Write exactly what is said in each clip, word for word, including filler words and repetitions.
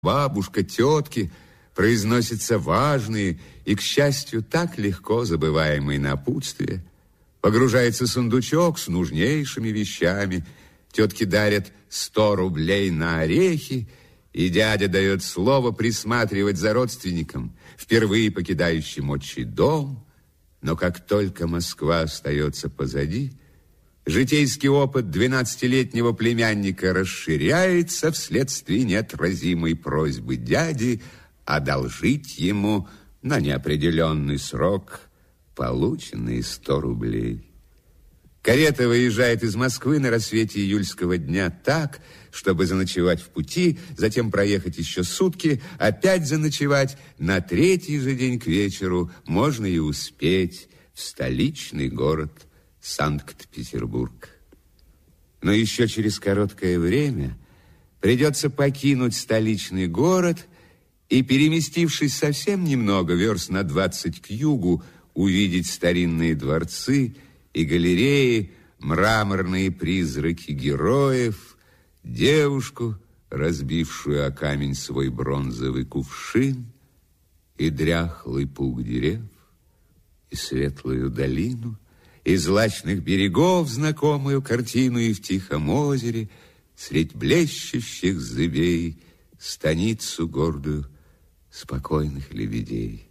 бабушка, тетки, произносятся важные и, к счастью, так легко забываемые напутствия. Погружается сундучок с нужнейшими вещами, тетки дарят сто рублей на орехи, и дядя дает слово присматривать за родственником, впервые покидающим отчий дом. Но как только Москва остается позади, житейский опыт двенадцатилетнего племянника расширяется вследствие неотразимой просьбы дяди одолжить ему на неопределенный срок полученные сто рублей. Карета выезжает из Москвы на рассвете июльского дня так, чтобы заночевать в пути, затем проехать еще сутки, опять заночевать. На третий же день к вечеру можно и успеть в столичный город Санкт-Петербург. Но еще через короткое время придется покинуть столичный город и, переместившись совсем немного, верст на двадцать к югу, увидеть старинные дворцы и галереи, мраморные призраки героев, девушку, разбившую о камень свой бронзовый кувшин, и дряхлый пук дерев, и светлую долину, и злачных берегов знакомую картину, и в тихом озере, средь блещущих зыбей, станицу гордую спокойных лебедей.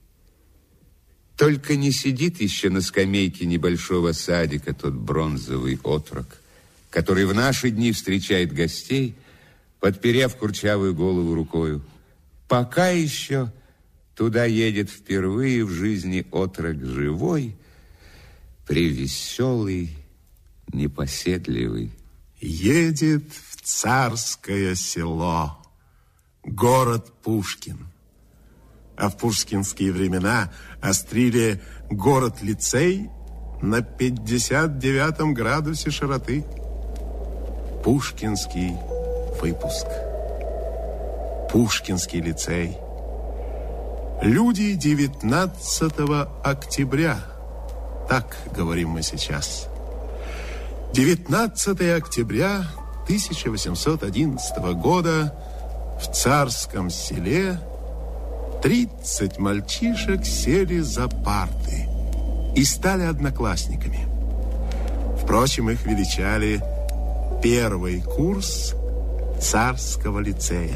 Только не сидит еще на скамейке небольшого садика тот бронзовый отрок, который в наши дни встречает гостей, подперев курчавую голову рукою. Пока еще туда едет впервые в жизни отрок живой, превеселый, непоседливый. Едет в царское село, город Пушкин. А в пушкинские времена острили город-лицей на пятьдесят девятом градусе широты. Пушкинский выпуск. Пушкинский лицей. Люди девятнадцатого октября. Так говорим мы сейчас. девятнадцатого октября тысяча восемьсот одиннадцатого года в царском селе тридцать мальчишек сели за парты и стали одноклассниками. Впрочем, их величали первый курс царского лицея.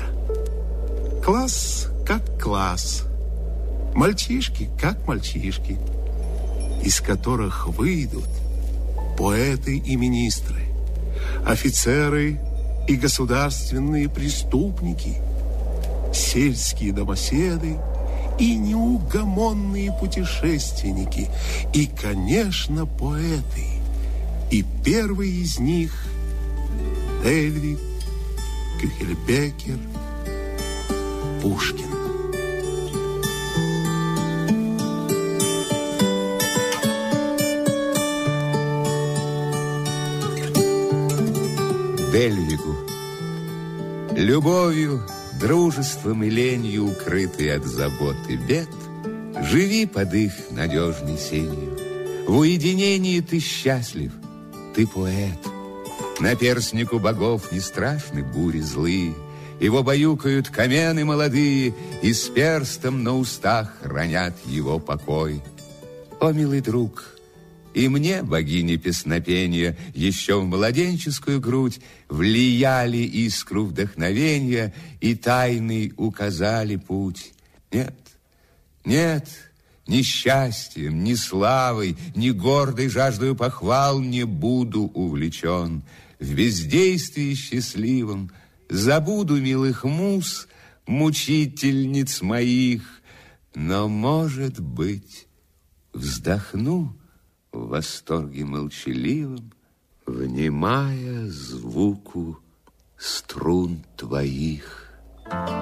Класс как класс, мальчишки как мальчишки, из которых выйдут поэты и министры, офицеры и государственные преступники, сельские домоседы и неугомонные путешественники, и, конечно, поэты. И первый из них — Дельвиг, Кюхельбекер, Пушкин. Дельвигу, любовью, дружеством и ленью, укрытый от забот и бед, живи под их надежной сенью. В уединении ты счастлив, ты поэт. Наперстнику богов не страшны бури злые, его баюкают камены молодые, и с перстом на устах хранят его покой. О, милый друг, и мне, богини песнопения, еще в младенческую грудь влияли искру вдохновения и тайный указали путь. Нет, нет, ни счастьем, ни славой, ни гордой жаждою похвал не буду увлечен. В бездействии счастливом забуду милых муз, мучительниц моих, но, может быть, вздохну в восторге молчаливом, внимая звуку струн твоих.